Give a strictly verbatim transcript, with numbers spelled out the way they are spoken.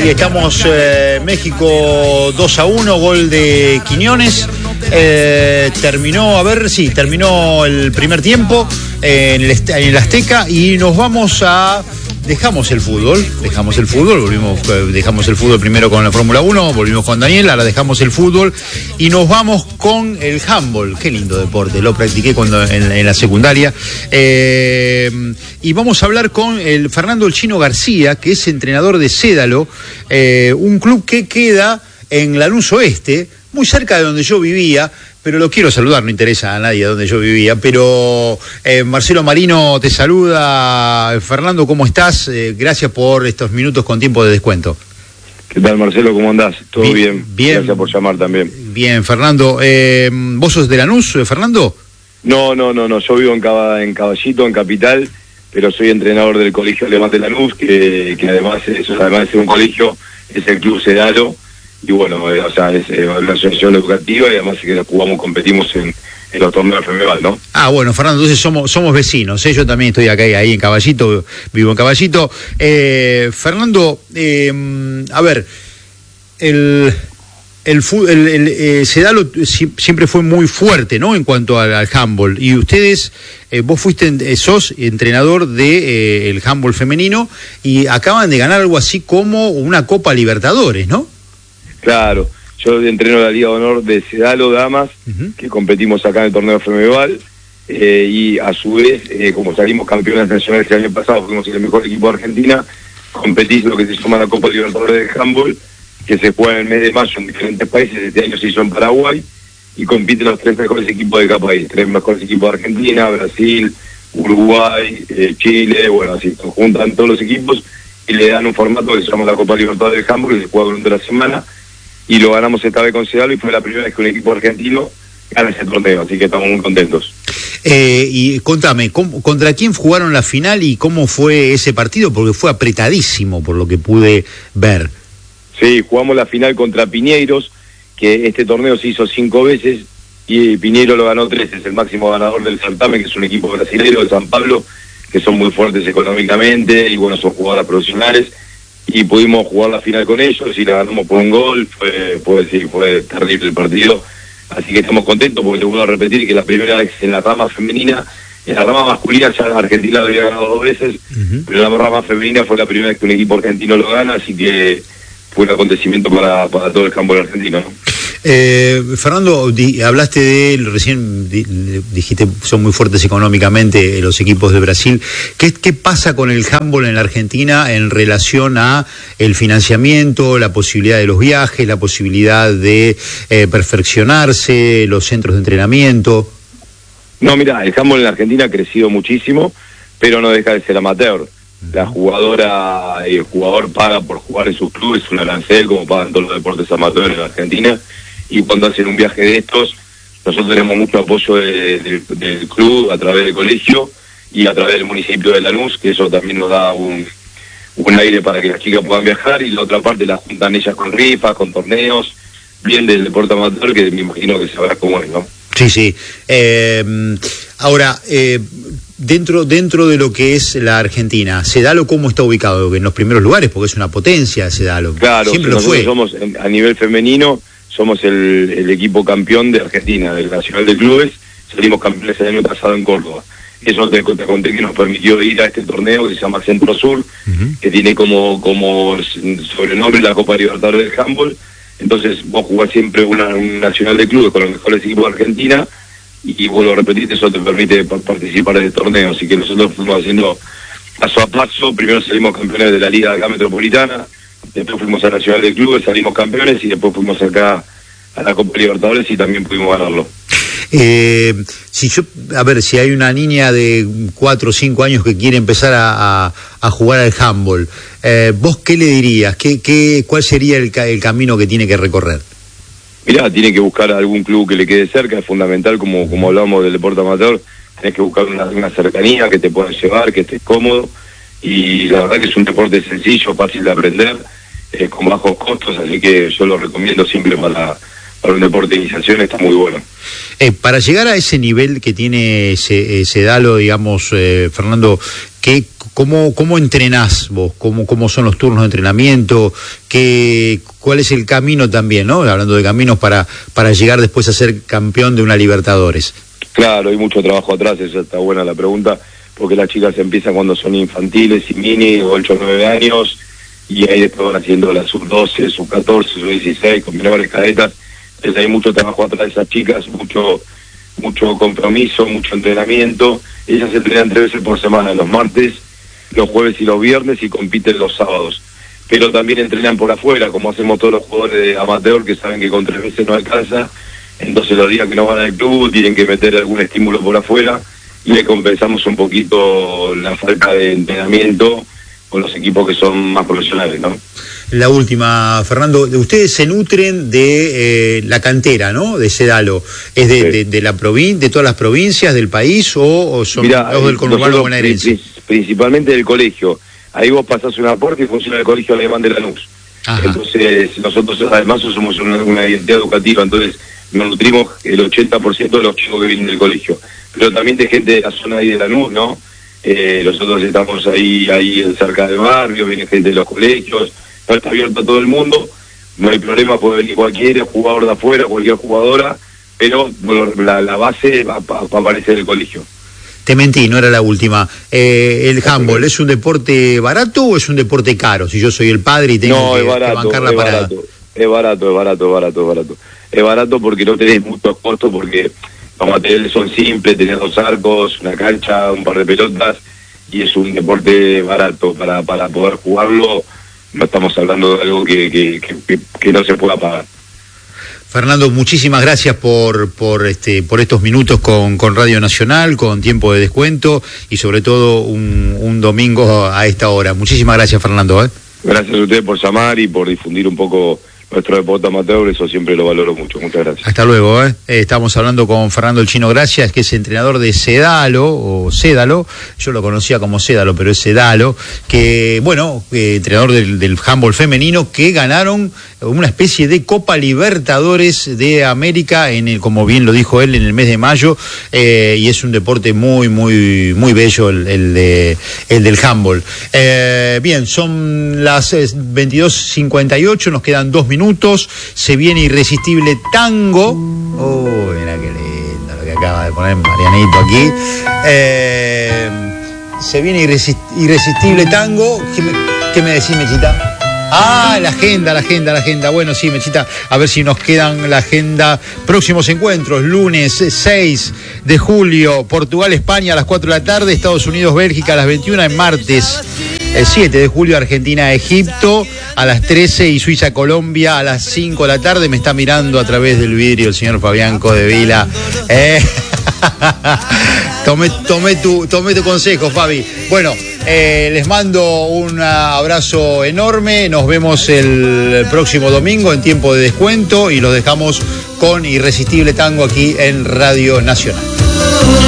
y estamos eh, México dos a uno, gol de Quiñones. Eh, terminó, a ver, sí, terminó el primer tiempo eh, en, el, en el Azteca y nos vamos a... Dejamos el fútbol, dejamos el fútbol, volvimos, dejamos el fútbol primero con la Fórmula uno, volvimos con Daniel, ahora dejamos el fútbol y nos vamos con el handball. Qué lindo deporte, lo practiqué cuando en, en la secundaria. Eh, y vamos a hablar con el Fernando El Chino García, que es entrenador de Cédalo, eh, un club que queda en Lanús Oeste, muy cerca de donde yo vivía. Pero lo quiero saludar, no interesa a nadie donde yo vivía, pero eh, Marcelo Marino te saluda. Fernando, ¿cómo estás? Eh, gracias por estos minutos con tiempo de descuento. ¿Qué tal, Marcelo? ¿Cómo andás? ¿Todo bien? Bien. bien. Gracias por llamar también. Bien, Fernando. Eh, ¿Vos sos de Lanús, Fernando? No, no, no, no. Yo vivo en, Cab en Caballito, en Capital, pero soy entrenador del Colegio Alemán de Lanús, que, que además, es, además de ser un colegio, es el Club Cédalo. Y bueno, eh, o sea, es eh, una asociación educativa y además que jugamos, competimos en, en los torneos de FEMEVAL, ¿no? Ah, bueno, Fernando, entonces somos somos vecinos, ¿eh? Yo también estoy acá ahí en Caballito, vivo en Caballito. Eh, Fernando, eh, a ver, el el, el, el eh, Cédalo siempre fue muy fuerte, ¿no? En cuanto al, al handball. Y ustedes, eh, vos fuiste, eh, sos entrenador de eh, el handball femenino y acaban de ganar algo así como una Copa Libertadores, ¿no? Claro, yo entreno la Liga de Honor de Cédalo Damas, uh-huh. que competimos acá en el torneo FEMEVAL, eh, y a su vez, eh, como salimos campeones nacionales el año pasado, fuimos el mejor equipo de Argentina, competís lo que se llama la Copa Libertadores de Handball, que se juega en el mes de mayo en diferentes países. Este año se hizo en Paraguay, y compiten los tres mejores equipos de cada país, tres mejores equipos de Argentina, Brasil, Uruguay, eh, Chile, bueno, así, se juntan todos los equipos y le dan un formato que se llama la Copa Libertadores de Handball, que se juega durante la semana, y lo ganamos esta vez con Cédalo y fue la primera vez que un equipo argentino gana ese torneo, así que estamos muy contentos. Eh, y contame, ¿cómo, ¿contra quién jugaron la final y cómo fue ese partido? Porque fue apretadísimo por lo que pude ver. Sí, jugamos la final contra Piñeiros, que este torneo se hizo cinco veces y Piñeiro lo ganó tres, es el máximo ganador del certamen, que es un equipo brasileño de San Pablo, que son muy fuertes económicamente y bueno, son jugadoras profesionales. Y pudimos jugar la final con ellos y la ganamos por un gol. Fue, puedo decir, fue terrible el partido, así que estamos contentos porque te vuelvo a repetir que la primera vez en la rama femenina, en la rama masculina ya Argentina lo había ganado dos veces, uh-huh. pero en la rama femenina fue la primera vez que un equipo argentino lo gana, así que fue un acontecimiento para, para todo el campo argentino, ¿no? Eh, Fernando, di, hablaste de él, recién di, dijiste son muy fuertes económicamente los equipos de Brasil. ¿Qué, qué pasa con el handball en la Argentina en relación a el financiamiento, la posibilidad de los viajes, la posibilidad de eh, perfeccionarse, los centros de entrenamiento? No, mira, el handball en la Argentina ha crecido muchísimo, pero no deja de ser amateur. La jugadora, el jugador paga por jugar en sus clubes, un arancel, como pagan todos los deportes amateurs en la Argentina. Y cuando hacen un viaje de estos, nosotros tenemos mucho apoyo de, de, del club a través del colegio y a través del municipio de Lanús, que eso también nos da un, un aire para que las chicas puedan viajar, y la otra parte la juntan ellas con rifas, con torneos, bien del deporte amateur, que me imagino que sabrás cómo es, ¿no? Sí, sí. Eh, ahora, eh, dentro dentro de lo que es la Argentina, Cédalo, ¿cómo está ubicado? En los primeros lugares, porque es una potencia Cédalo. Claro, siempre lo fue. Somos, a nivel femenino, somos el, el equipo campeón de Argentina, del Nacional de Clubes. Salimos campeones el año pasado en Córdoba. Eso te, te conté que nos permitió ir a este torneo que se llama Centro Sur, uh-huh. que tiene como, como sobrenombre la Copa Libertadores del Handball. Entonces vos jugás siempre una, un Nacional de Clubes con los mejores equipos de Argentina, y, y vos lo repetís, eso te permite participar en el torneo. Así que nosotros fuimos haciendo paso a paso. Primero salimos campeones de la Liga de acá metropolitana, después fuimos a Nacional de Clubes, salimos campeones, y después fuimos acá a la Copa Libertadores y también pudimos ganarlo. Eh, si yo, a ver, si hay una niña de cuatro o cinco años que quiere empezar a, a, a jugar al handball, eh, ¿vos qué le dirías? ¿Qué, qué, ¿Cuál sería el, el camino que tiene que recorrer? Mirá, tiene que buscar algún club que le quede cerca, es fundamental, como, como hablamos del deporte amateur, tenés que buscar una, una cercanía que te pueda llevar, que estés cómodo, y la verdad que es un deporte sencillo, fácil de aprender, eh, con bajos costos, así que yo lo recomiendo siempre para... para un deporte de iniciación, está muy bueno. Eh, para llegar a ese nivel que tiene Cédalo, digamos, eh, Fernando, ¿qué, ¿cómo, cómo entrenás vos? ¿Cómo, cómo son los turnos de entrenamiento? ¿Qué, ¿Cuál es el camino también, no? Hablando de caminos para, para llegar después a ser campeón de una Libertadores. Claro, hay mucho trabajo atrás, esa está buena la pregunta, porque las chicas empiezan cuando son infantiles y mini, ocho o nueve años, y ahí después van haciendo la sub doce, sub catorce, sub dieciséis, con menores cadetas. Entonces hay mucho trabajo atrás de esas chicas, mucho mucho compromiso, mucho entrenamiento. Ellas se entrenan tres veces por semana, los martes, los jueves y los viernes, y compiten los sábados. Pero también entrenan por afuera, como hacemos todos los jugadores de amateur, que saben que con tres veces no alcanza. Entonces los días que no van al club tienen que meter algún estímulo por afuera, y le compensamos un poquito la falta de entrenamiento con los equipos que son más profesionales, ¿no? La última, Fernando, ustedes se nutren de eh, la cantera, ¿no? De Sedalo. ¿Es de, sí. de, de la provin de todas las provincias del país o, o son Mirá, los del conurbano bonaerense? Principalmente del colegio. Ahí vos pasás una puerta y funciona el colegio alemán de Lanús. Ajá. Entonces nosotros además somos una, una identidad educativa, entonces nos nutrimos el ochenta por ciento de los chicos que vienen del colegio. Pero también de gente de la zona ahí de Lanús, ¿no? Eh, nosotros estamos ahí, ahí cerca del barrio, viene gente de los colegios. No está abierto a todo el mundo, no hay problema, puede venir cualquier jugador de afuera, cualquier jugadora, pero bueno, la, la base va, va, va a aparecer el colegio. Te mentí, no era la última. Eh, ¿El handball es un deporte barato o es un deporte caro? Si yo soy el padre y tengo no, que, es barato, que bancar la es parada. Barato, es barato, es barato, es barato, es barato. Es barato porque no tenés muchos costos, porque los materiales son simples, tenés dos arcos, una cancha, un par de pelotas, y es un deporte barato para, para poder jugarlo. No estamos hablando de algo que, que, que, que no se pueda pagar. Fernando, muchísimas gracias por por este por estos minutos con, con Radio Nacional, con tiempo de descuento y sobre todo un, un domingo a esta hora. Muchísimas gracias, Fernando. ¿eh? Gracias a ustedes por llamar y por difundir un poco nuestro deporte amateur, eso siempre lo valoro mucho. Muchas gracias. Hasta luego. ¿eh? Eh, estamos hablando con Fernando el Chino Gracias, que es entrenador de Sedalo, o Sedalo, yo lo conocía como Sedalo, pero es Sedalo, que, bueno, eh, entrenador del, del handball femenino, que ganaron una especie de Copa Libertadores de América, en el, como bien lo dijo él, en el mes de mayo, eh, y es un deporte muy, muy, muy bello el, el, de, el del handball. Eh, bien, son las veintidós cincuenta y ocho, nos quedan dos minutos. Se viene Irresistible Tango. Oh, mira qué lindo lo que acaba de poner Marianito aquí. Eh, se viene irresist Irresistible Tango. ¿Qué me, qué me decís, Mechita? Ah, la agenda, la agenda, la agenda. Bueno, sí, Mechita, a ver si nos quedan la agenda. Próximos encuentros, lunes seis de julio, Portugal, España a las cuatro de la tarde, Estados Unidos, Bélgica a las veintiuna, en martes el siete de julio, Argentina, Egipto a las trece y Suiza, Colombia a las cinco de la tarde. Me está mirando a través del vidrio el señor Fabián Codevila. Eh. Tomé, tomé, tu, tomé tu consejo, Fabi. Bueno, eh, les mando un abrazo enorme. Nos vemos el próximo domingo en tiempo de descuento y los dejamos con Irresistible Tango aquí en Radio Nacional.